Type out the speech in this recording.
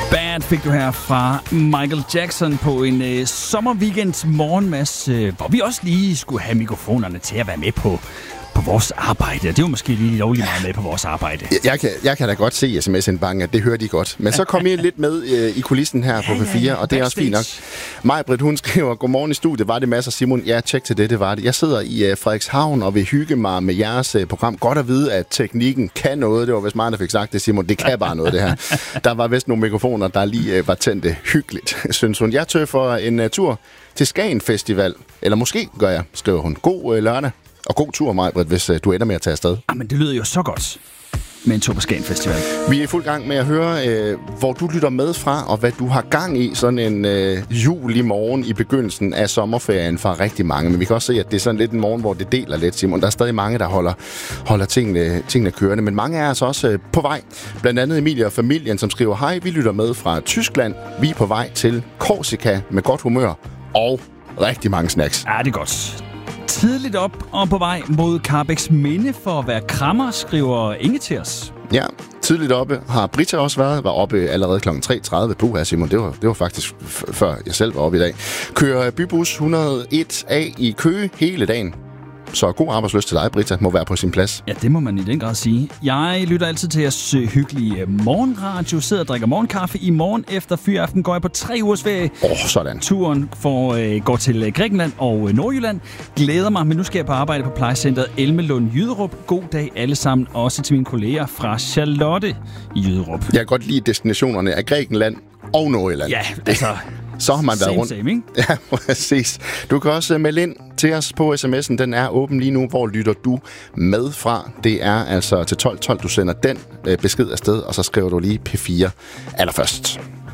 Bad fik du her fra Michael Jackson på en sommerweekend morgen, Mads, hvor vi også lige skulle have mikrofonerne til at være med på vores arbejde. Det var måske lige lovligt meget med på vores arbejde. Jeg kan da godt se sms-indbanken, at det hører de godt. Men så kom I lidt med i kulissen her på P4, og det er også fint nok. Maj-Britt, hun skriver, godmorgen i studiet, var det masser? Simon, ja, tjek til det var det. Jeg sidder i Frederikshavn og vil hygge mig med jeres program. Godt at vide, at teknikken kan noget. Det var vist meget, der fik sagt det, Simon. Det kan bare noget, det her. Der var vist nogle mikrofoner, der lige var tændte hyggeligt, synes hun. Jeg tøffer en tur til Skagen Festival. Eller måske gør jeg, skriver hun. God lørdag. Og god tur, Maj-Britt, hvis du ender med at tage afsted. Jamen, det lyder jo så godt med en tur på Skagen Festival. Vi er i fuld gang med at høre, hvor du lytter med fra, og hvad du har gang i sådan en juli morgen i begyndelsen af sommerferien for rigtig mange. Men vi kan også se, at det er sådan lidt en morgen, hvor det deler lidt, Simon. Der er stadig mange, der holder tingene kørende. Men mange er altså også på vej. Blandt andet Emilie og familien, som skriver, hej, vi lytter med fra Tyskland. Vi er på vej til Korsika med godt humør og rigtig mange snacks. Ja, det er godt. Tidligt op og på vej mod Karrebæks Minde for at være krammer, skriver Inge til os. Ja, tidligt oppe har Britta også været. Var oppe allerede kl. 3.30. Puha, Simon, det var faktisk før jeg selv var oppe i dag. Kører bybus 101A i Køge hele dagen. Så god arbejdslyst til dig, Britta, må være på sin plads. Ja, det må man i den grad sige. Jeg lytter altid til jeres hyggelige morgenradio, sidder og drikker morgenkaffe. I morgen efter fyraften går jeg på 3 ugers ferie. Sådan. Turen går til Grækenland og Nordjylland. Glæder mig, men nu skal jeg på arbejde på plejecentret Elmelund Jyderup. God dag alle sammen, også til mine kolleger fra Charlotte i Jyderup. Jeg kan godt lide destinationerne af Grækenland og Nordjylland. Ja, altså... Så har man været rundt. Same, ikke? Ja, præcis. Du kan også melde ind til os på sms'en. Den er åben lige nu. Hvor lytter du med fra? Det er altså til 12.12, du sender den besked afsted, og så skriver du lige P4 allerførst.